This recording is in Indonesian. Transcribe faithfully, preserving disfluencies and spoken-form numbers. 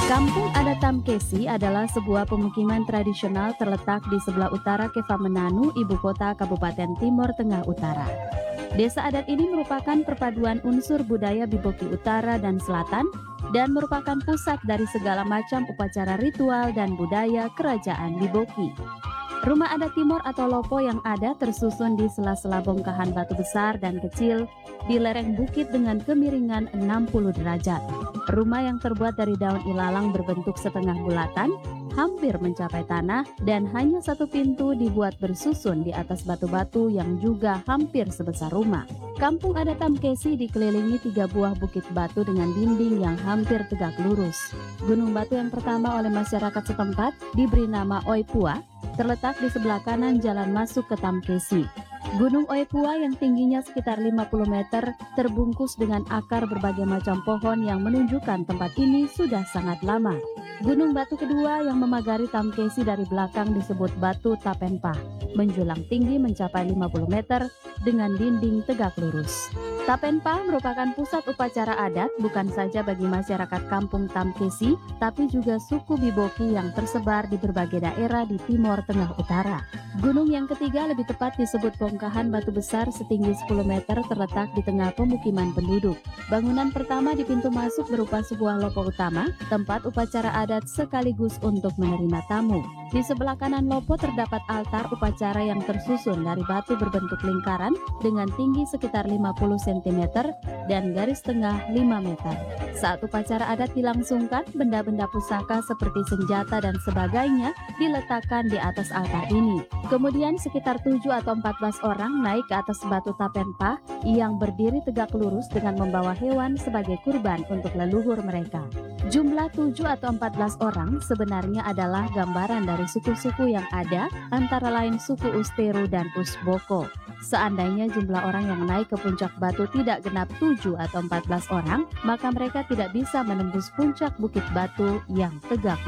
Kampung adat Tamkesi adalah sebuah pemukiman tradisional terletak di sebelah utara Kevamenanu, ibu kota Kabupaten Timor Tengah Utara. Desa adat ini merupakan perpaduan unsur budaya Biboki Utara dan Selatan dan merupakan pusat dari segala macam upacara ritual dan budaya kerajaan Biboki. Rumah adat Timor atau Lopo yang ada tersusun di sela-sela bongkahan batu besar dan kecil di lereng bukit dengan kemiringan enam puluh derajat. Rumah yang terbuat dari daun ilalang berbentuk setengah bulatan, hampir mencapai tanah, dan hanya satu pintu dibuat bersusun di atas batu-batu yang juga hampir sebesar rumah. Kampung adat Tamkesi dikelilingi tiga buah bukit batu dengan dinding yang hampir tegak lurus. Gunung batu yang pertama oleh masyarakat setempat diberi nama Oipua, terletak di sebelah kanan jalan masuk ke Tamkesi. Gunung Oipua yang tingginya sekitar lima puluh meter terbungkus dengan akar berbagai macam pohon yang menunjukkan tempat ini sudah sangat lama. Gunung batu kedua yang memagari Tamkesi dari belakang disebut Batu Tapenpah, menjulang tinggi mencapai lima puluh meter dengan dinding tegak lurus. Tapenpah merupakan pusat upacara adat bukan saja bagi masyarakat kampung Tamkesi, tapi juga suku Biboki yang tersebar di berbagai daerah di Timor Tengah Utara. Gunung yang ketiga lebih tepat disebut bongkahan batu besar setinggi sepuluh meter terletak di tengah pemukiman penduduk. Bangunan pertama di pintu masuk berupa sebuah lopo utama, tempat upacara adat sekaligus untuk menerima tamu. Di sebelah kanan lopo terdapat altar upacara yang tersusun dari batu berbentuk lingkaran dengan tinggi sekitar lima puluh sentimeter dan garis tengah lima meter. Saat upacara adat dilangsungkan, benda-benda pusaka seperti senjata dan sebagainya diletakkan di atas altar ini. Kemudian sekitar tujuh atau empat belas orang naik ke atas batu Tapenpah yang berdiri tegak lurus dengan membawa hewan sebagai kurban untuk leluhur mereka. Jumlah tujuh atau empat belas orang sebenarnya adalah gambaran dari suku-suku yang ada, antara lain suku Ustero dan Usboko. Seandainya jumlah orang yang naik ke puncak batu tidak genap tujuh atau empat belas orang, maka mereka tidak bisa menembus puncak bukit batu yang tegak